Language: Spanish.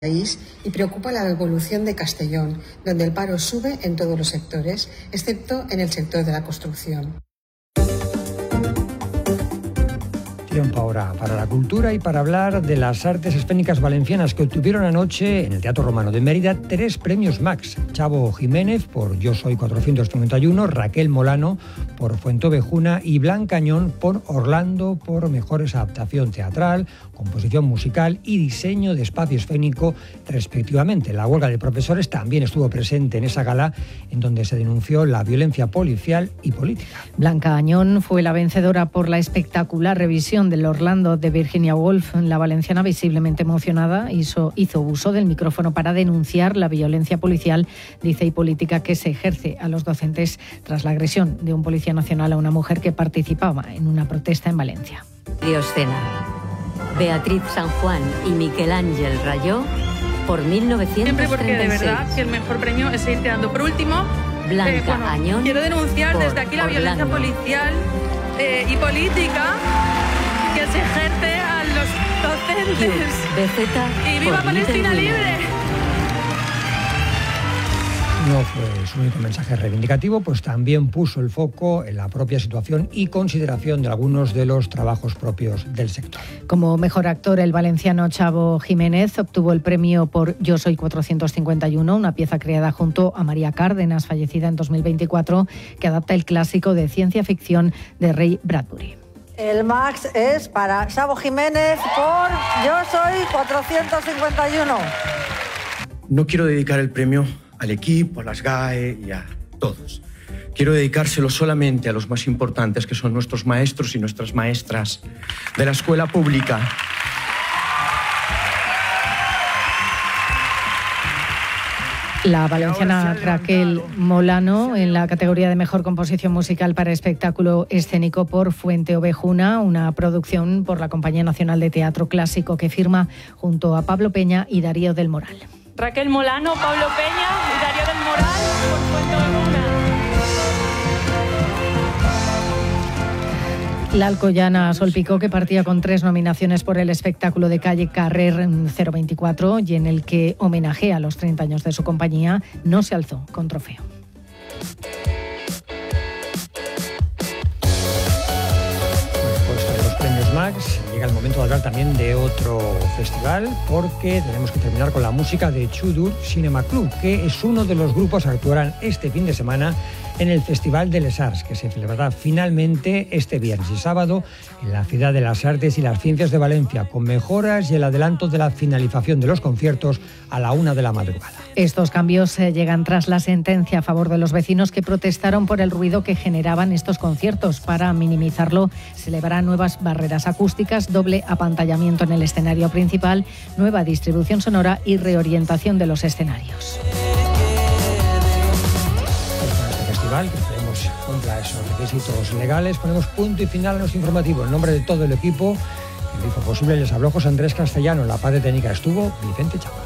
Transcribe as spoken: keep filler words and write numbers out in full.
país y preocupa la evolución de Castellón, donde el paro sube en todos los sectores, excepto en el sector de la construcción. Tiempo ahora para la cultura y para hablar de las artes escénicas valencianas que obtuvieron anoche en el Teatro Romano de Mérida tres premios Max. Chavo Jiménez por Yo soy cuatrocientos cincuenta y uno, Raquel Molano por Fuentovejuna y Blanca Añón por Orlando por mejores adaptación teatral, composición musical y diseño de espacio escénico respectivamente. La huelga de profesores también estuvo presente en esa gala en donde se denunció la violencia policial y política. Blanca Añón fue la vencedora por la espectacular revisión del Orlando de Virginia Woolf. La valenciana, visiblemente emocionada, hizo, hizo uso del micrófono para denunciar la violencia policial, dice, y política que se ejerce a los docentes tras la agresión de un policía nacional a una mujer que participaba en una protesta en Valencia. Dioscena, Beatriz San Juan y Miquel Ángel Rayó por mil novecientos treinta y seis. Siempre porque de verdad que el mejor premio es seguir quedando. Por último, Blanca eh, bueno, Añón quiero denunciar desde aquí la Orlando. violencia policial eh, y política que se ejerce a los docentes. Beceta ¡Y viva por Palestina Little libre! No fue su único mensaje reivindicativo, pues también puso el foco en la propia situación y consideración de algunos de los trabajos propios del sector. Como mejor actor, el valenciano Chavo Jiménez obtuvo el premio por Yo soy cuatrocientos cincuenta y uno, una pieza creada junto a María Cárdenas, fallecida en dos mil veinticuatro, que adapta el clásico de ciencia ficción de Ray Bradbury. El Max es para Chavo Jiménez por Yo soy cuatrocientos cincuenta y uno. No quiero dedicar el premio al equipo, a las G A E y a todos. Quiero dedicárselo solamente a los más importantes, que son nuestros maestros y nuestras maestras de la escuela pública. La valenciana Raquel Molano en la categoría de mejor composición musical para espectáculo escénico por Fuentovejuna, una producción por la Compañía Nacional de Teatro Clásico que firma junto a Pablo Peña y Darío del Moral. Raquel Molano, Pablo Peña y Darío del Moral por Fuentovejuna. La alcoyana Sol Picó, que partía con tres nominaciones por el espectáculo de calle Carrer cero veinticuatro y en el que homenajea los treinta años de su compañía, no se alzó con trofeo. Después de los premios Max, llega el momento de hablar también de otro festival, porque tenemos que terminar con la música de Chudur Cinema Club, que es uno de los grupos que actuarán este fin de semana en el Festival de Les Arts, que se celebrará finalmente este viernes y sábado en la Ciudad de las Artes y las Ciencias de Valencia, con mejoras y el adelanto de la finalización de los conciertos a la una de la madrugada. Estos cambios eh, llegan tras la sentencia a favor de los vecinos que protestaron por el ruido que generaban estos conciertos. Para minimizarlo, se elevarán nuevas barreras acústicas, doble apantallamiento en el escenario principal, nueva distribución sonora y reorientación de los escenarios. Que esperemos cumpla esos requisitos legales. Ponemos punto y final a nuestro informativo. En nombre de todo el equipo que lo hizo posible, les habló José Andrés Castellano. La parte técnica estuvo Vicente Chapa.